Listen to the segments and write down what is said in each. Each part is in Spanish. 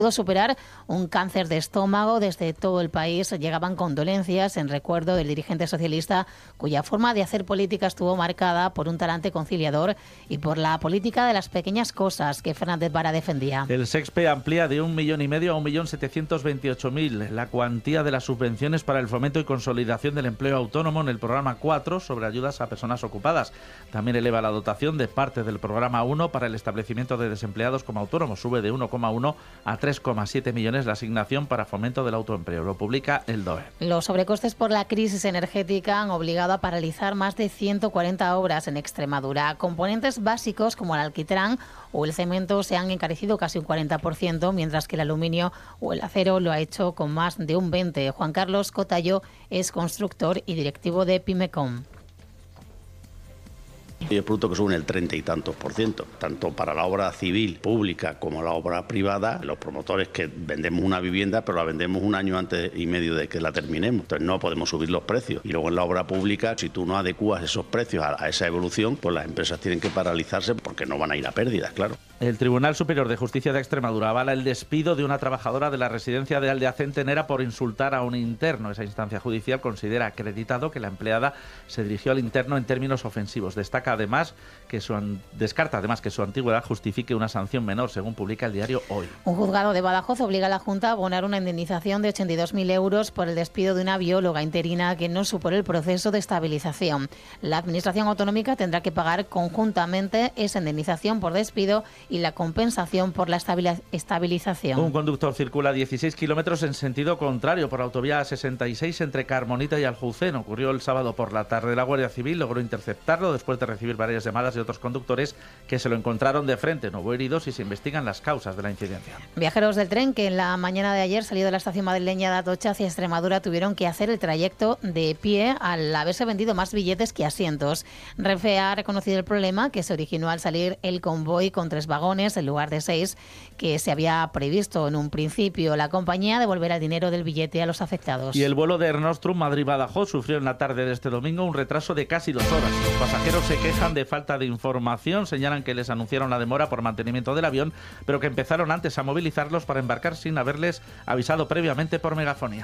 pudo superar un cáncer de estómago. Desde todo el país llegaban condolencias en recuerdo del dirigente socialista, cuya forma de hacer política estuvo marcada por un talante conciliador y por la política de las pequeñas cosas que Fernández Vara defendía. El SEXPE amplía de 1,5 millones a 1.728.000 la cuantía de las subvenciones para el fomento y consolidación del empleo autónomo en el programa 4 sobre ayudas a personas ocupadas. También eleva la dotación de parte del programa 1 para el establecimiento de desempleados como autónomos. Sube de 1,1 a 3,7 millones la asignación para fomento del autoempleo. Lo publica el DOE. Los sobrecostes por la crisis energética han obligado a paralizar más de 140 obras en Extremadura. Componentes básicos como el alquitrán o el cemento se han encarecido casi un 40%, mientras que el aluminio o el acero lo ha hecho con más de un 20%. Juan Carlos Cotallo es constructor y directivo de Pimecom. Y el producto que sube el 30 y tantos %, tanto para la obra civil pública como la obra privada. Los promotores que vendemos una vivienda, pero la vendemos un año antes y medio de que la terminemos, entonces no podemos subir los precios. Y luego en la obra pública, si tú no adecuas esos precios a esa evolución, pues las empresas tienen que paralizarse porque no van a ir a pérdidas, claro. El Tribunal Superior de Justicia de Extremadura avala el despido de una trabajadora de la residencia de Aldeacentenera por insultar a un interno. Esa instancia judicial considera acreditado que la empleada se dirigió al interno en términos ofensivos. Descarta además que su antigüedad justifique una sanción menor, según publica el diario Hoy. Un juzgado de Badajoz obliga a la Junta a abonar una indemnización de 82.000 euros por el despido de una bióloga interina que no superó el proceso de estabilización. La Administración Autonómica tendrá que pagar conjuntamente esa indemnización por despido y la compensación por la estabilización. Un conductor circula a 16 kilómetros en sentido contrario por la autovía 66 entre Carmonita y Aljucén. Ocurrió el sábado por la tarde. La Guardia Civil logró interceptarlo después de recibir varias llamadas de otros conductores que se lo encontraron de frente. No hubo heridos y se investigan las causas de la incidencia. Viajeros del tren que en la mañana de ayer salió de la estación madrileña de Atocha hacia Extremadura tuvieron que hacer el trayecto de pie al haberse vendido más billetes que asientos. Renfe ha reconocido el problema que se originó al salir el convoy con 3 vagones en lugar de 6 que se había previsto en un principio. La compañía devolverá el dinero del billete a los afectados. Y el vuelo de Air Nostrum Madrid-Badajoz sufrió en la tarde de este domingo un retraso de casi 2 horas. Los pasajeros se quejan de falta de información, señalan que les anunciaron la demora por mantenimiento del avión, pero que empezaron antes a movilizarlos para embarcar sin haberles avisado previamente por megafonía.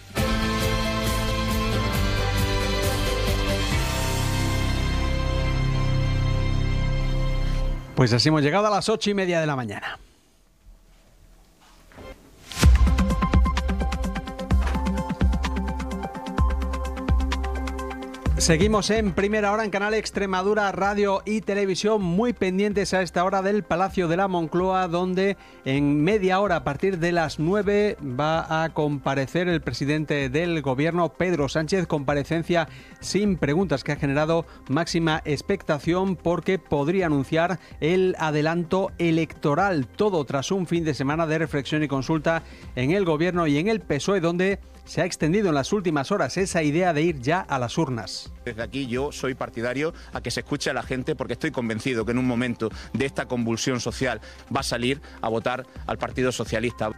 Pues así hemos llegado a las 8:30 de la mañana. Seguimos en Primera Hora en Canal Extremadura, Radio y Televisión, muy pendientes a esta hora del Palacio de la Moncloa, donde en media hora, a partir de las 9, va a comparecer el presidente del Gobierno, Pedro Sánchez, comparecencia sin preguntas que ha generado máxima expectación porque podría anunciar el adelanto electoral, todo tras un fin de semana de reflexión y consulta en el Gobierno y en el PSOE, donde se ha extendido en las últimas horas esa idea de ir ya a las urnas. Desde aquí yo soy partidario a que se escuche a la gente porque estoy convencido que en un momento de esta convulsión social va a salir a votar al Partido Socialista.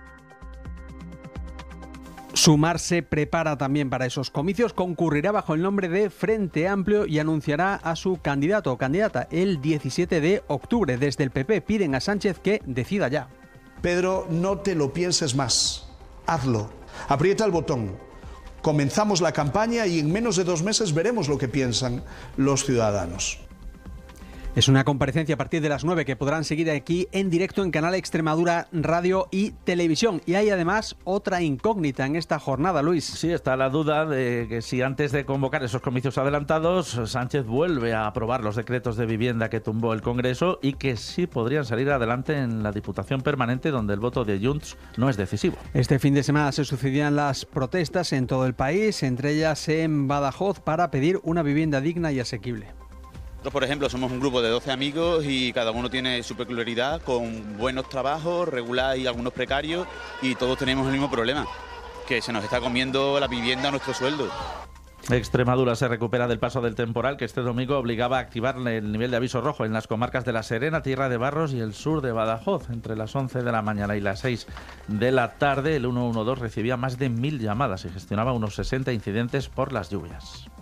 Sumar se prepara también para esos comicios, concurrirá bajo el nombre de Frente Amplio y anunciará a su candidato o candidata el 17 de octubre. Desde el PP piden a Sánchez que decida ya. Pedro, no te lo pienses más, hazlo. Aprieta el botón, comenzamos la campaña y en menos de 2 meses veremos lo que piensan los ciudadanos. Es una comparecencia a partir de las 9 que podrán seguir aquí en directo en Canal Extremadura, Radio y Televisión. Y hay además otra incógnita en esta jornada, Luis. Sí, está la duda de que si antes de convocar esos comicios adelantados, Sánchez vuelve a aprobar los decretos de vivienda que tumbó el Congreso y que sí podrían salir adelante en la Diputación Permanente, donde el voto de Junts no es decisivo. Este fin de semana se sucedían las protestas en todo el país, entre ellas en Badajoz, para pedir una vivienda digna y asequible. Nosotros, por ejemplo, somos un grupo de 12 amigos y cada uno tiene su peculiaridad, con buenos trabajos, regular y algunos precarios, y todos tenemos el mismo problema, que se nos está comiendo la vivienda a nuestro sueldo. Extremadura se recupera del paso del temporal que este domingo obligaba a activar el nivel de aviso rojo en las comarcas de La Serena, Tierra de Barros y el sur de Badajoz. Entre las 11 de la mañana y las 6 de la tarde, el 112 recibía más de 1.000 llamadas y gestionaba unos 60 incidentes por las lluvias.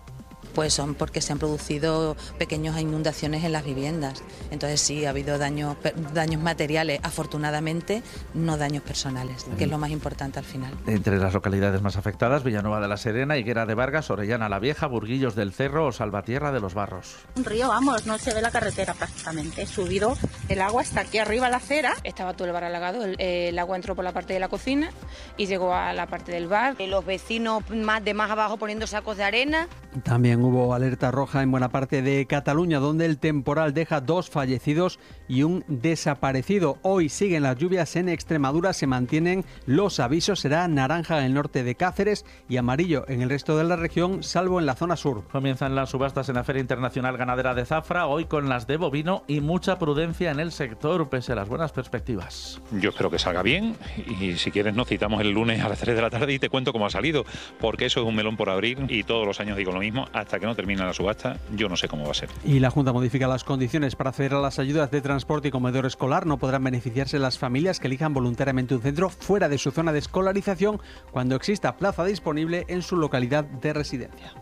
pues son porque se han producido pequeñas inundaciones en las viviendas. Entonces sí, ha habido daños materiales, afortunadamente no daños personales, que es lo más importante al final. Entre las localidades más afectadas, Villanueva de la Serena, Higuera de Vargas, Orellana la Vieja, Burguillos del Cerro o Salvatierra de los Barros. Un río, vamos, no se ve la carretera prácticamente. He subido el agua hasta aquí arriba a la acera. Estaba todo el bar alagado, el agua entró por la parte de la cocina y llegó a la parte del bar. Los vecinos más abajo poniendo sacos de arena. También hubo alerta roja en buena parte de Cataluña, donde el temporal deja 2 fallecidos y un desaparecido. Hoy siguen las lluvias en Extremadura, se mantienen los avisos, será naranja en el norte de Cáceres y amarillo en el resto de la región, salvo en la zona sur. Comienzan las subastas en la Feria Internacional Ganadera de Zafra, hoy con las de bovino y mucha prudencia en el sector, pese a las buenas perspectivas. Yo espero que salga bien y si quieres nos citamos el lunes a las 3 de la tarde y te cuento cómo ha salido, porque eso es un melón por abrir y todos los años digo lo mismo, hasta que no termine la subasta yo no sé cómo va a ser. Y la Junta modifica las condiciones para acceder a las ayudas de transporte y comedor escolar. No podrán beneficiarse las familias que elijan voluntariamente un centro fuera de su zona de escolarización cuando exista plaza disponible en su localidad de residencia.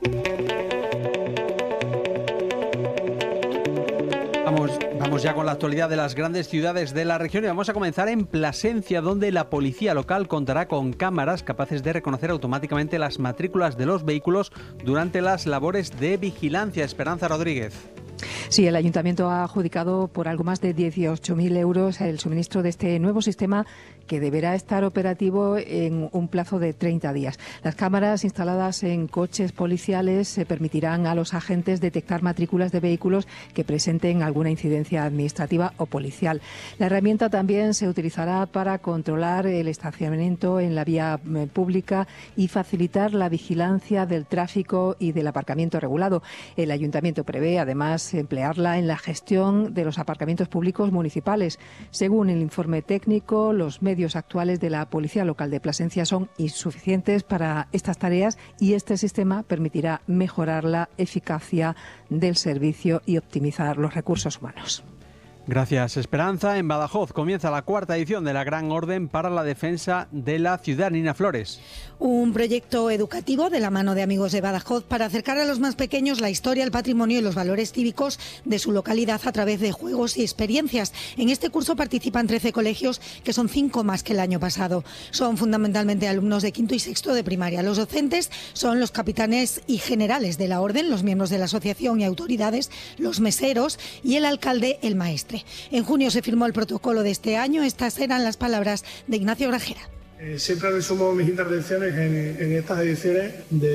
Vamos ya con la actualidad de las grandes ciudades de la región y vamos a comenzar en Plasencia, donde la policía local contará con cámaras capaces de reconocer automáticamente las matrículas de los vehículos durante las labores de vigilancia. Esperanza Rodríguez. Sí, el Ayuntamiento ha adjudicado por algo más de 18.000 euros el suministro de este nuevo sistema que deberá estar operativo en un plazo de 30 días. Las cámaras instaladas en coches policiales permitirán a los agentes detectar matrículas de vehículos que presenten alguna incidencia administrativa o policial. La herramienta también se utilizará para controlar el estacionamiento en la vía pública y facilitar la vigilancia del tráfico y del aparcamiento regulado. El Ayuntamiento prevé además emplearla en la gestión de los aparcamientos públicos municipales. Según el informe técnico, los medios actuales de la Policía Local de Plasencia son insuficientes para estas tareas y este sistema permitirá mejorar la eficacia del servicio y optimizar los recursos humanos. Gracias, Esperanza. En Badajoz comienza la 4ª edición de la Gran Orden para la Defensa de la Ciudad. Nina Flores. Un proyecto educativo de la mano de Amigos de Badajoz para acercar a los más pequeños la historia, el patrimonio y los valores cívicos de su localidad a través de juegos y experiencias. En este curso participan 13 colegios, que son 5 más que el año pasado. Son fundamentalmente alumnos de 5º y 6º de primaria. Los docentes son los capitanes y generales de la orden, los miembros de la asociación y autoridades, los meseros y el alcalde, el maestre. En junio se firmó el protocolo de este año. Estas eran las palabras de Ignacio Grajera. Siempre resumo mis intervenciones en estas ediciones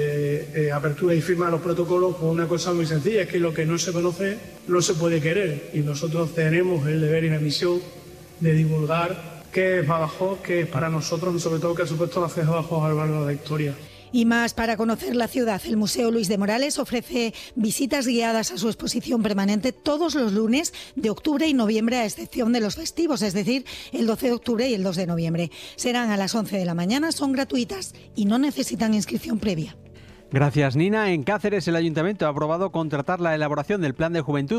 de apertura y firma de los protocolos con una cosa muy sencilla, es que lo que no se conoce no se puede querer, y nosotros tenemos el deber y la misión de divulgar qué es Badajoz, qué es para nosotros, sobre todo que ha supuesto la ciudad de Badajoz a lo largo de la historia. Y más para conocer la ciudad. El Museo Luis de Morales ofrece visitas guiadas a su exposición permanente todos los lunes de octubre y noviembre, a excepción de los festivos, es decir, el 12 de octubre y el 2 de noviembre. Serán a las 11 de la mañana, son gratuitas y no necesitan inscripción previa. Gracias, Nina. En Cáceres, el Ayuntamiento ha aprobado contratar la elaboración del Plan de Juventud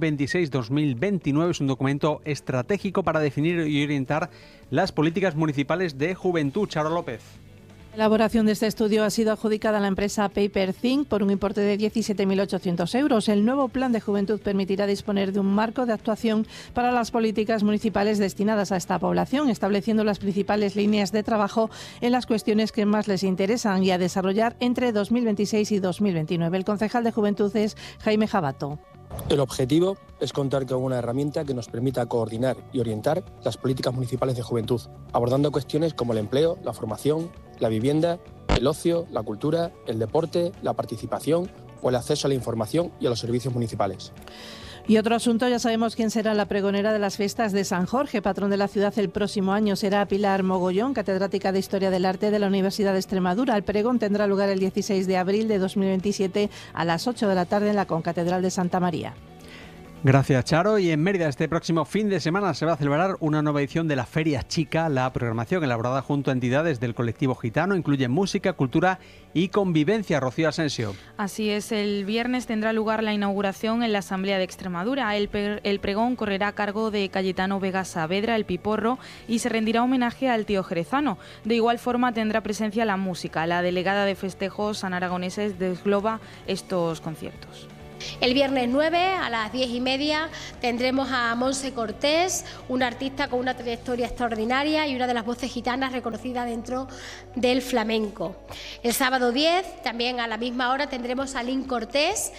2026-2029. Es un documento estratégico para definir y orientar las políticas municipales de juventud. Charo López. La elaboración de este estudio ha sido adjudicada a la empresa Paperthink por un importe de 17.800 euros. El nuevo Plan de Juventud permitirá disponer de un marco de actuación para las políticas municipales destinadas a esta población, estableciendo las principales líneas de trabajo en las cuestiones que más les interesan y a desarrollar entre 2026 y 2029. El concejal de Juventud es Jaime Jabato. El objetivo es contar con una herramienta que nos permita coordinar y orientar las políticas municipales de juventud, abordando cuestiones como el empleo, la formación, la vivienda, el ocio, la cultura, el deporte, la participación o el acceso a la información y a los servicios municipales. Y otro asunto, ya sabemos quién será la pregonera de las fiestas de San Jorge, patrón de la ciudad el próximo año. Será Pilar Mogollón, catedrática de Historia del Arte de la Universidad de Extremadura. El pregón tendrá lugar el 16 de abril de 2027 a las 8 de la tarde en la Concatedral de Santa María. Gracias, Charo. Y en Mérida este próximo fin de semana se va a celebrar una nueva edición de la Feria Chica. La programación elaborada junto a entidades del colectivo gitano incluye música, cultura y convivencia. Rocío Asensio. Así es, el viernes tendrá lugar la inauguración en la Asamblea de Extremadura. El pregón correrá a cargo de Cayetano Vega Saavedra, el Piporro, y se rendirá homenaje al tío jerezano. De igual forma tendrá presencia la música. La delegada de festejos San Aragoneses desgloba estos conciertos. El viernes 9 a las 10:30 tendremos a Monse Cortés, una artista con una trayectoria extraordinaria y una de las voces gitanas reconocidas dentro del flamenco. El sábado 10, también a la misma hora, tendremos a Lynn Cortés.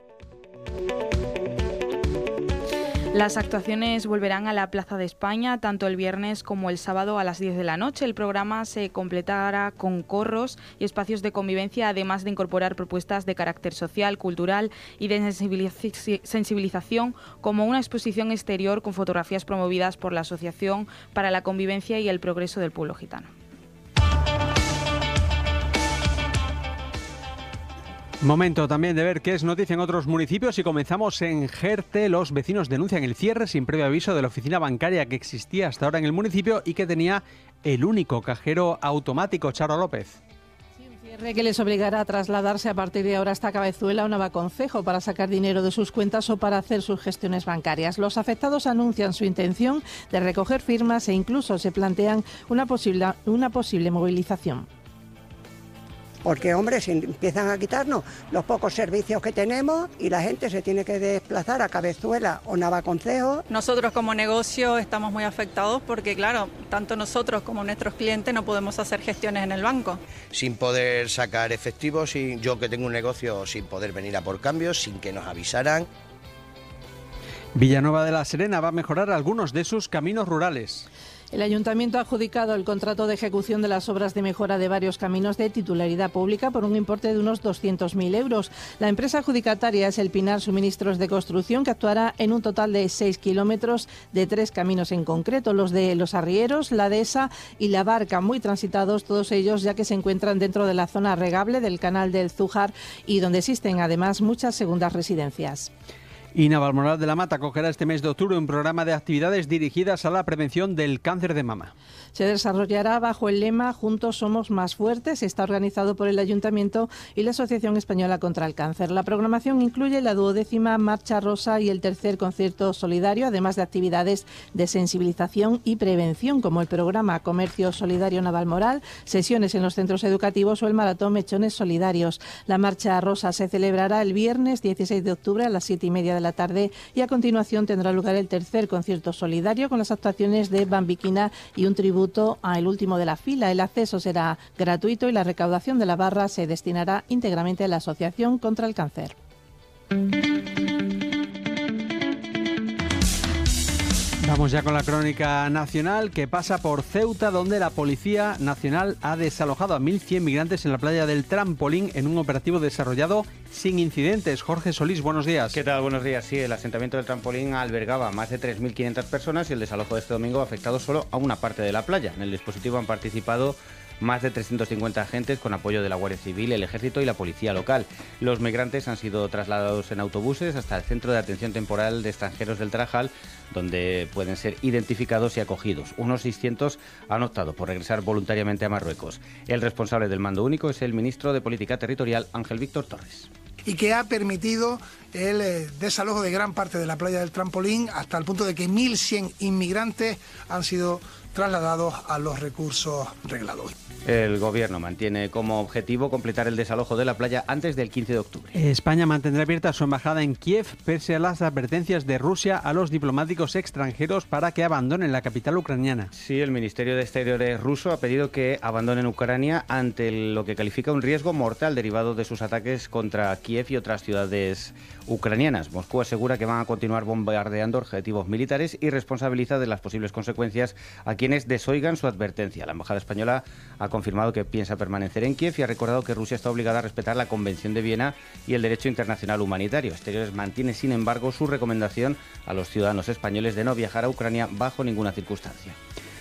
Las actuaciones volverán a la Plaza de España tanto el viernes como el sábado a las 10 de la noche. El programa se completará con corros y espacios de convivencia, además de incorporar propuestas de carácter social, cultural y de sensibilización, como una exposición exterior con fotografías promovidas por la Asociación para la Convivencia y el Progreso del Pueblo Gitano. Momento también de ver qué es noticia en otros municipios y comenzamos en Jerte. Los vecinos denuncian el cierre sin previo aviso de la oficina bancaria que existía hasta ahora en el municipio y que tenía el único cajero automático. Charo López. Cierre que les obligará a trasladarse a partir de ahora hasta Cabezuela o Navaconcejo para sacar dinero de sus cuentas o para hacer sus gestiones bancarias. Los afectados anuncian su intención de recoger firmas e incluso se plantean una posible movilización. Porque, hombre, si empiezan a quitarnos los pocos servicios que tenemos y la gente se tiene que desplazar a Cabezuela o Navaconcejo. Nosotros como negocio estamos muy afectados porque, claro, tanto nosotros como nuestros clientes no podemos hacer gestiones en el banco. Sin poder sacar efectivo, yo que tengo un negocio sin poder venir a por cambios, sin que nos avisaran. Villanueva de la Serena va a mejorar algunos de sus caminos rurales. El Ayuntamiento ha adjudicado el contrato de ejecución de las obras de mejora de varios caminos de titularidad pública por un importe de unos 200.000 euros. La empresa adjudicataria es el Pinar Suministros de Construcción, que actuará en un total de 6 kilómetros de 3 caminos en concreto, los de Los Arrieros, la Dehesa y la Barca, muy transitados todos ellos ya que se encuentran dentro de la zona regable del canal del Zújar y donde existen además muchas segundas residencias. Y Navalmoral de la Mata acogerá este mes de octubre un programa de actividades dirigidas a la prevención del cáncer de mama. Se desarrollará bajo el lema Juntos somos más fuertes. Está organizado por el Ayuntamiento y la Asociación Española contra el Cáncer. La programación incluye la 12ª Marcha Rosa y el 3er concierto solidario, además de actividades de sensibilización y prevención, como el programa Comercio Solidario Navalmoral, sesiones en los centros educativos o el maratón Mechones Solidarios. La Marcha Rosa se celebrará el viernes 16 de octubre a las 7:30 de la tarde y a continuación tendrá lugar el 3er concierto solidario con las actuaciones de Bambiquina y un tributo a El Último de la Fila. El acceso será gratuito y la recaudación de la barra se destinará íntegramente a la Asociación contra el Cáncer. Vamos ya con la crónica nacional que pasa por Ceuta, donde la Policía Nacional ha desalojado a 1.100 migrantes en la playa del Trampolín en un operativo desarrollado sin incidentes. Jorge Solís, buenos días. ¿Qué tal? Buenos días. Sí, el asentamiento del Trampolín albergaba más de 3.500 personas y el desalojo de este domingo ha afectado solo a una parte de la playa. En el dispositivo han participado más de 350 agentes con apoyo de la Guardia Civil, el Ejército y la Policía Local. Los migrantes han sido trasladados en autobuses hasta el Centro de Atención Temporal de Extranjeros del Tarajal, donde pueden ser identificados y acogidos. Unos 600 han optado por regresar voluntariamente a Marruecos. El responsable del mando único es el ministro de Política Territorial, Ángel Víctor Torres. Y que ha permitido el desalojo de gran parte de la playa del Trampolín hasta el punto de que 1.100 inmigrantes han sido trasladados a los recursos reglados. El Gobierno mantiene como objetivo completar el desalojo de la playa antes del 15 de octubre. España mantendrá abierta su embajada en Kiev pese a las advertencias de Rusia a los diplomáticos extranjeros para que abandonen la capital ucraniana. Sí, el Ministerio de Exteriores ruso ha pedido que abandonen Ucrania ante lo que califica un riesgo mortal derivado de sus ataques contra Kiev y otras ciudades ucranianas. Moscú asegura que van a continuar bombardeando objetivos militares y responsabiliza de las posibles consecuencias a quienes desoigan su advertencia. La embajada española ha confirmado que piensa permanecer en Kiev y ha recordado que Rusia está obligada a respetar la Convención de Viena y el derecho internacional humanitario. Exteriores mantiene, sin embargo, su recomendación a los ciudadanos españoles de no viajar a Ucrania bajo ninguna circunstancia.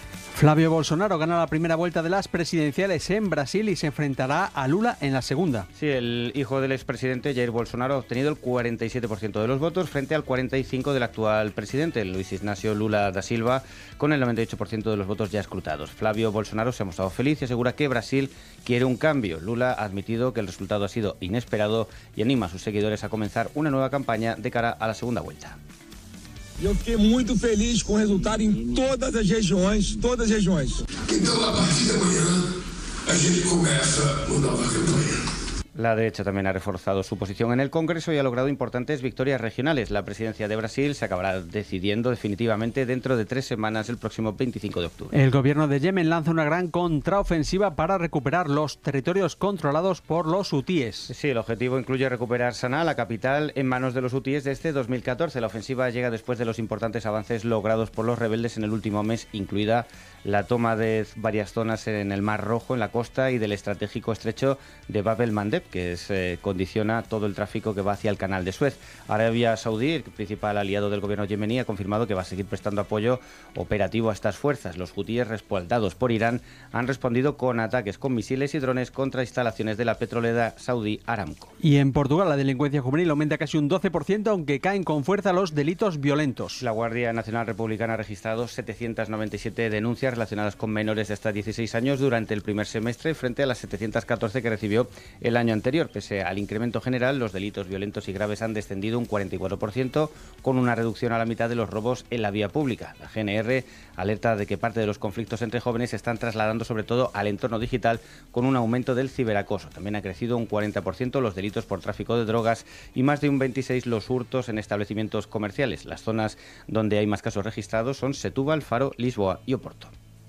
Flavio Bolsonaro gana la primera vuelta de las presidenciales en Brasil y se enfrentará a Lula en la segunda. Sí, el hijo del expresidente Jair Bolsonaro ha obtenido el 47% de los votos frente al 45% del actual presidente, Luis Ignacio Lula da Silva, con el 98% de los votos ya escrutados. Flavio Bolsonaro se ha mostrado feliz y asegura que Brasil quiere un cambio. Lula ha admitido que el resultado ha sido inesperado y anima a sus seguidores a comenzar una nueva campaña de cara a la segunda vuelta. Eu fiquei muito feliz com o resultado em todas as regiões, Então, a partir de amanhã, a gente começa uma nova campanha. La derecha también ha reforzado su posición en el Congreso y ha logrado importantes victorias regionales. La presidencia de Brasil se acabará decidiendo definitivamente dentro de 3 semanas, el próximo 25 de octubre. El gobierno de Yemen lanza una gran contraofensiva para recuperar los territorios controlados por los hutíes. Sí, el objetivo incluye recuperar Sanaa, la capital, en manos de los hutíes desde 2014. La ofensiva llega después de los importantes avances logrados por los rebeldes en el último mes, incluida la toma de varias zonas en el Mar Rojo, en la costa, y del estratégico estrecho de Bab el-Mandeb, que condiciona todo el tráfico que va hacia el canal de Suez. Arabia Saudí, el principal aliado del gobierno yemení, ha confirmado que va a seguir prestando apoyo operativo a estas fuerzas. Los hutíes, respaldados por Irán, han respondido con ataques con misiles y drones contra instalaciones de la petrolera saudí Aramco. Y en Portugal la delincuencia juvenil aumenta casi un 12%, aunque caen con fuerza los delitos violentos. La Guardia Nacional Republicana ha registrado 797 denuncias relacionadas con menores de hasta 16 años durante el primer semestre, frente a las 714 que recibió el año anterior. Pese al incremento general, los delitos violentos y graves han descendido un 44%, con una reducción a la mitad de los robos en la vía pública. La GNR alerta de que parte de los conflictos entre jóvenes se están trasladando sobre todo al entorno digital, con un aumento del ciberacoso. También ha crecido un 40% los delitos por tráfico de drogas y más de un 26% los hurtos en establecimientos comerciales. Las zonas donde hay más casos registrados son Setúbal, Faro, Lisboa y Oporto.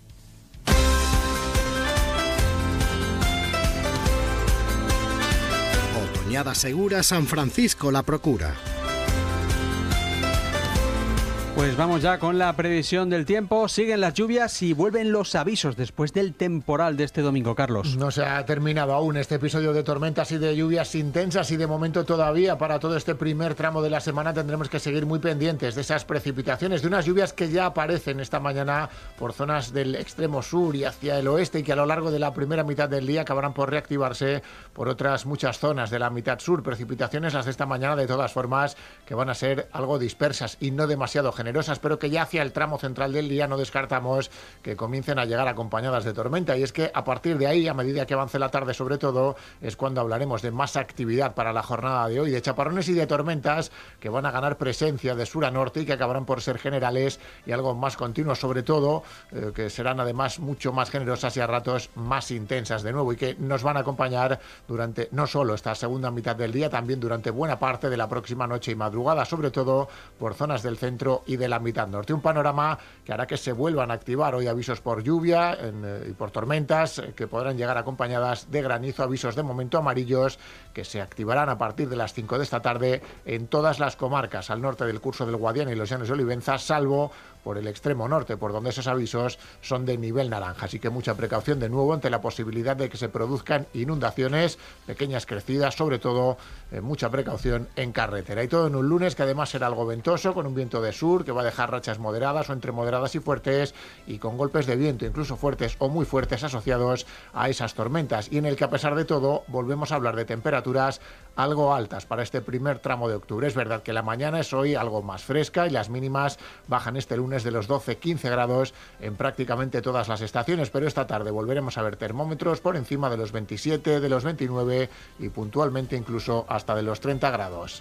Otoñada segura, San Francisco la procura. Pues vamos ya con la previsión del tiempo. Siguen las lluvias y vuelven los avisos después del temporal de este domingo, Carlos. No se ha terminado aún este episodio de tormentas y de lluvias intensas, y de momento todavía para todo este primer tramo de la semana tendremos que seguir muy pendientes de esas precipitaciones, de unas lluvias que ya aparecen esta mañana por zonas del extremo sur y hacia el oeste, y que a lo largo de la primera mitad del día acabarán por reactivarse por otras muchas zonas de la mitad sur. Precipitaciones las de esta mañana, de todas formas, que van a ser algo dispersas y no demasiado generosas, pero que ya hacia el tramo central del día no descartamos que comiencen a llegar acompañadas de tormenta. Y es que a partir de ahí, a medida que avance la tarde sobre todo, es cuando hablaremos de más actividad para la jornada de hoy, de chaparrones y de tormentas que van a ganar presencia de sur a norte y que acabarán por ser generales y algo más continuos, sobre todo, que serán además mucho más generosas y a ratos más intensas de nuevo, y que nos van a acompañar durante no solo esta segunda mitad del día, también durante buena parte de la próxima noche y madrugada, sobre todo por zonas del centro y de la mitad norte. Un panorama que hará que se vuelvan a activar hoy avisos por lluvia y por tormentas, que podrán llegar acompañadas de granizo, avisos de momento amarillos que se activarán a partir de las 5 de esta tarde en todas las comarcas al norte del curso del Guadiana y los Llanos de Olivenza, salvo por el extremo norte, por donde esos avisos son de nivel naranja. Así que mucha precaución de nuevo ante la posibilidad de que se produzcan inundaciones, pequeñas crecidas, sobre todo mucha precaución en carretera. Y todo en un lunes que además será algo ventoso, con un viento de sur que va a dejar rachas moderadas o entre moderadas y fuertes, y con golpes de viento incluso fuertes o muy fuertes asociados a esas tormentas, y en el que a pesar de todo volvemos a hablar de temperaturas algo altas para este primer tramo de octubre. Es verdad que la mañana es hoy algo más fresca y las mínimas bajan este lunes de los 12-15 grados en prácticamente todas las estaciones, pero esta tarde volveremos a ver termómetros por encima de los 27, de los 29 y puntualmente incluso hasta de los 30 grados.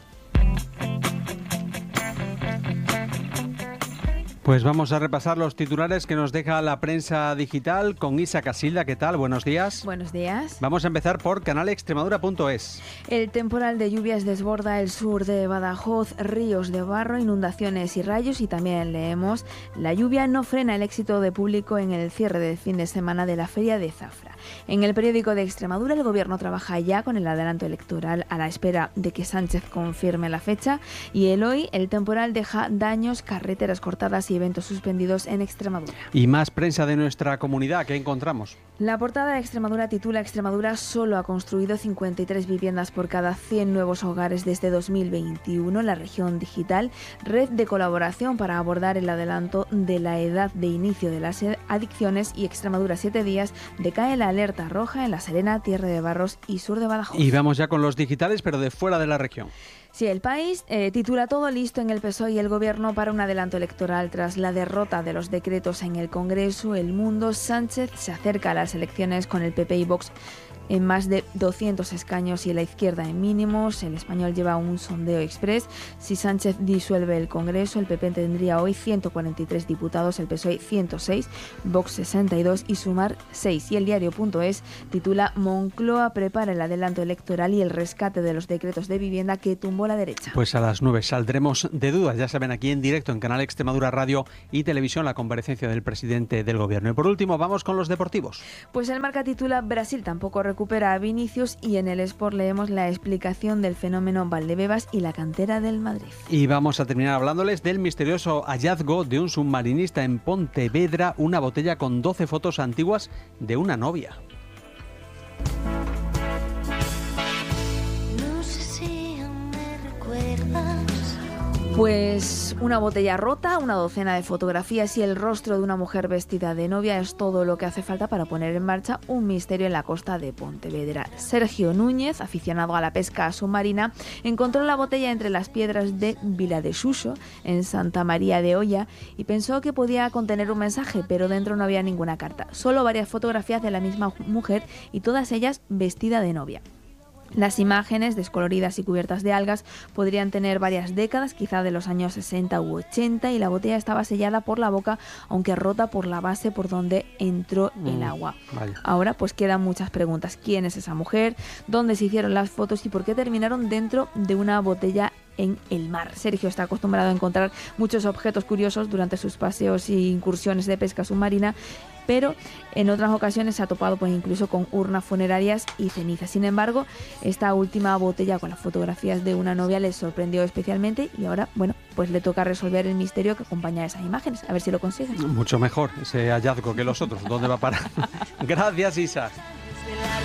Pues vamos a repasar los titulares que nos deja la prensa digital con Isa Casilda. ¿Qué tal? Buenos días. Buenos días. Vamos a empezar por canalextremadura.es. El temporal de lluvias desborda el sur de Badajoz, ríos de barro, inundaciones y rayos, y también leemos: la lluvia no frena el éxito de público en el cierre del fin de semana de la Feria de Zafra. En el periódico de Extremadura, el gobierno trabaja ya con el adelanto electoral a la espera de que Sánchez confirme la fecha, y el temporal deja daños, carreteras cortadas y eventos suspendidos en Extremadura. Y más prensa de nuestra comunidad, ¿qué encontramos? La portada de Extremadura titula: Extremadura solo ha construido 53 viviendas por cada 100 nuevos hogares desde 2021. La región digital, red de colaboración para abordar el adelanto de la edad de inicio de las adicciones, y Extremadura 7 días, decae la alerta roja en La Serena, Tierra de Barros y sur de Badajoz. Y vamos ya con los digitales, pero de fuera de la región. Sí, El País titula: todo listo en el PSOE y el Gobierno para un adelanto electoral tras la derrota de los decretos en el Congreso. El Mundo: Sánchez se acerca a las elecciones con el PP y Vox en más de 200 escaños y la izquierda en mínimos. El Español lleva un sondeo express. Si Sánchez disuelve el Congreso, el PP tendría hoy 143 diputados, el PSOE 106, Vox 62 y Sumar 6. Y el diario.es titula: Moncloa prepara el adelanto electoral y el rescate de los decretos de vivienda que tumbó la derecha. Pues a las 9 saldremos de dudas, ya saben, aquí en directo en Canal Extremadura Radio y Televisión, la comparecencia del presidente del Gobierno. Y por último, vamos con los deportivos. Pues el Marca titula: Brasil tampoco recupera a Vinicius, y en el Sport leemos la explicación del fenómeno Valdebebas y la cantera del Madrid. Y vamos a terminar hablándoles del misterioso hallazgo de un submarinista en Pontevedra, una botella con 12 fotos antiguas de una novia. No sé si me recuerdas. Pues una botella rota, una docena de fotografías y el rostro de una mujer vestida de novia es todo lo que hace falta para poner en marcha un misterio en la costa de Pontevedra. Sergio Núñez, aficionado a la pesca submarina, encontró la botella entre las piedras de Vila de Xuxo, en Santa María de Olla, y pensó que podía contener un mensaje, pero dentro no había ninguna carta, solo varias fotografías de la misma mujer y todas ellas vestida de novia. Las imágenes, descoloridas y cubiertas de algas, podrían tener varias décadas, quizá de los años 60 u 80, y la botella estaba sellada por la boca, aunque rota por la base por donde entró el agua. Vaya. Ahora pues quedan muchas preguntas. ¿Quién es esa mujer? ¿Dónde se hicieron las fotos? ¿Y por qué terminaron dentro de una botella en el mar? Sergio está acostumbrado a encontrar muchos objetos curiosos durante sus paseos e incursiones de pesca submarina, pero en otras ocasiones se ha topado pues incluso con urnas funerarias y cenizas. Sin embargo, esta última botella con las fotografías de una novia le sorprendió especialmente, y ahora, bueno, pues le toca resolver el misterio que acompaña a esas imágenes. A ver si lo consigue. Mucho mejor ese hallazgo que los otros. ¿Dónde va a parar? Gracias, Isa.